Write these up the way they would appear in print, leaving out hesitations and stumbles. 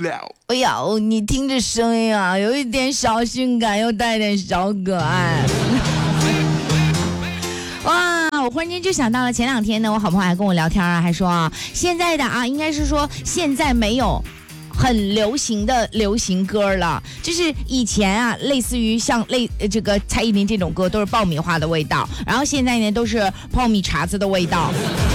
哎呀，你听这声音啊，有一点小性感，又带点小可爱。哇！我忽然间就想到了前2天呢，我好朋友还跟我聊天啊，还说啊，现在的啊，应该是说现在没有很流行的流行歌了，就是以前啊，类似于像这个蔡依林这种歌都是爆米花的味道，然后现在呢都是泡米碴子的味道。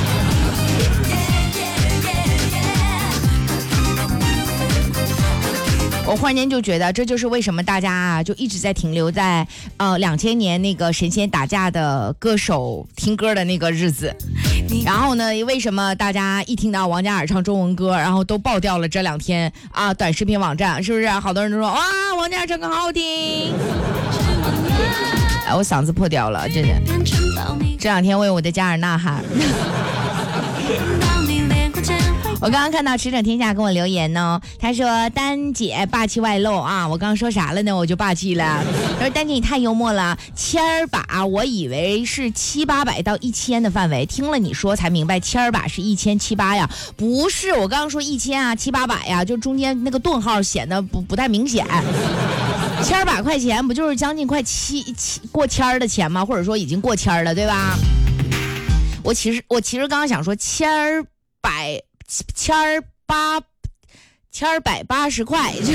我忽然间就觉得，这就是为什么大家啊就一直在停留在2000年那个神仙打架的歌手听歌的那个日子。然后呢，为什么大家一听到王嘉尔唱中文歌，然后都爆掉了这2天啊短视频网站，是不是？好多人都说哇，王嘉尔唱歌好好听。我嗓子破掉了，真的。这2天为我的嘉尔呐喊。我刚刚看到驰骋天下跟我留言呢，他说丹姐霸气外露啊，我刚刚说啥了呢？我就霸气了。他说丹姐你太幽默了，千把我以为是700-800到1000的范围，听了你说才明白千把是1700-800呀，不是，我刚刚说1000啊700-800呀，就中间那个顿号显得不太明显。1000块钱不就是将近快过千的钱吗？或者说已经过千了，对吧？我其实刚刚想说1880块，就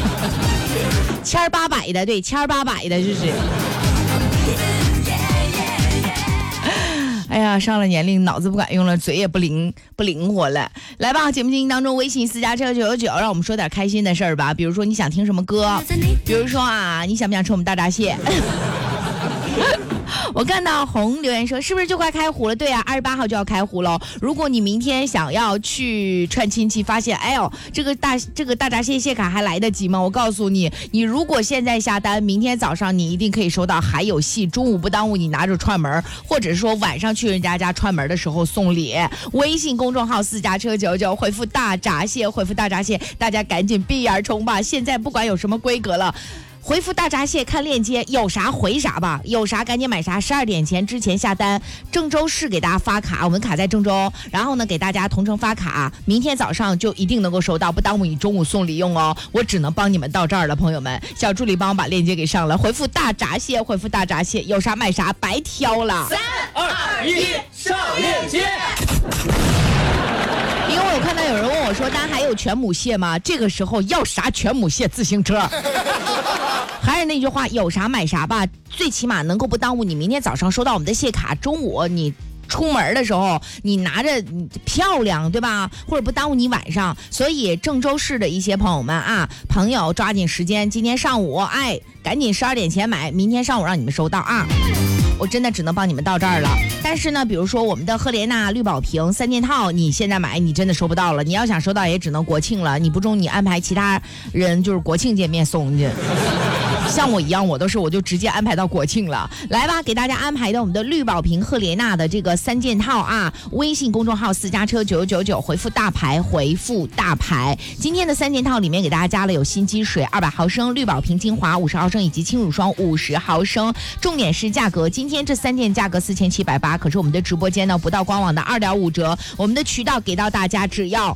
1800的，对，1800的，就是。哎呀，上了年龄，脑子不敢用了，嘴也不灵活了。来吧，节目进行当中，微信私家车999，让我们说点开心的事儿吧。比如说你想听什么歌，比如说啊，你想不想吃我们大闸蟹？我看到红留言说，是不是就快开湖了？对啊，28号就要开湖了。如果你明天想要去串亲戚，发现哎呦，这个大闸蟹蟹卡还来得及吗？我告诉你，你如果现在下单，明天早上你一定可以收到，还有戏。中午不耽误你拿着串门，或者说晚上去人家串门的时候送礼。微信公众号私家车99，回复大闸蟹，回复大闸蟹，大家赶紧闭眼冲吧！现在不管有什么规格了。回复大闸蟹看链接，有啥回啥吧，有啥赶紧买啥，12点前之前下单。郑州市给大家发卡，我们卡在郑州，然后呢给大家同城发卡，明天早上就一定能够收到，不耽误你中午送礼用哦。我只能帮你们到这儿了，朋友们，小助理帮我把链接给上了，回复大闸蟹，回复大闸蟹，有啥买啥，白挑了。 3、2、1，上链接。 因为我看到有人问我说，单还有全母蟹吗？这个时候要啥全母蟹自行车？还是那句话，有啥买啥吧，最起码能够不耽误你明天早上收到我们的蟹卡，中午你出门的时候你拿着漂亮，对吧？或者不耽误你晚上。所以郑州市的一些朋友们啊，朋友抓紧时间，今天上午赶紧12点前买，明天上午让你们收到啊。我真的只能帮你们到这儿了。但是呢，比如说我们的赫莲娜绿宝瓶3件套，你现在买你真的收不到了，你要想收到也只能国庆了，你不中你安排其他人就是国庆见面送去。像我一样，我就直接安排到国庆了。来吧，给大家安排的我们的绿宝瓶赫莲娜的这个3件套啊，微信公众号私家车999，回复大牌，回复大牌。今天的3件套里面给大家加了有心机水200毫升、绿宝瓶精华50毫升以及轻乳霜50毫升。重点是价格，今天这3件价格4780，可是我们的直播间呢不到官网的2.5折，我们的渠道给到大家只要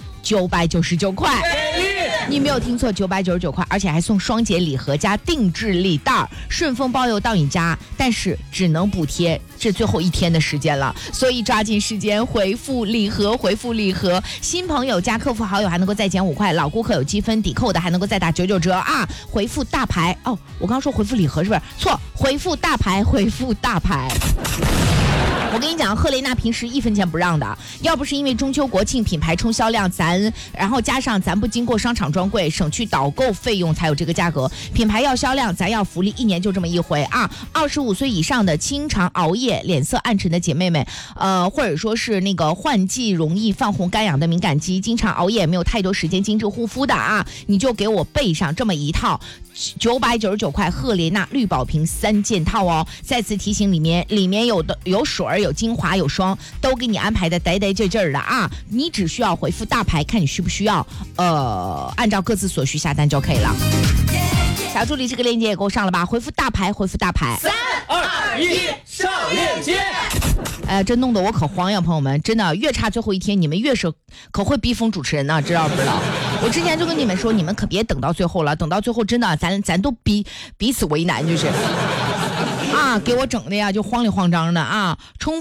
999块。你没有听错，999块，而且还送双节礼盒加定制礼袋，顺丰包邮到你家，但是只能补贴这最后1天的时间了，所以抓紧时间回复礼盒，回复礼盒。新朋友加客服好友还能够再减5块，老顾客有积分抵扣的还能够再打99折啊！回复大牌哦，我刚刚说回复礼盒是不是错？回复大牌，回复大牌。我跟你讲，赫莲娜平时1分钱不让的，要不是因为中秋国庆品牌冲销量，然后加上咱不经过商场专柜，省去导购费用才有这个价格。品牌要销量，咱要福利，1年就这么一回啊！25岁以上的经常熬夜、脸色暗沉的姐妹们，或者说是那个换季容易泛红干痒的敏感肌，经常熬夜没有太多时间精致护肤的啊，你就给我备上这么一套。999块赫莲娜绿宝瓶3件套哦！再次提醒，里面有水有精华有霜，都给你安排的得劲儿的啊！你只需要回复大牌，看你需不需要，按照各自所需下单就可以了。小助理这个链接也够上了吧？回复大牌，回复大牌。 3、2、1，上链接。 这弄得我可慌呀，朋友们！真的，越差最后1天，你们越是可会逼疯主持人呢，知道不知道？ 我之前就跟你们说，你们可别等到最后了，等到最后真的咱都彼此为难，就是啊，给我整的呀就慌里慌张的啊。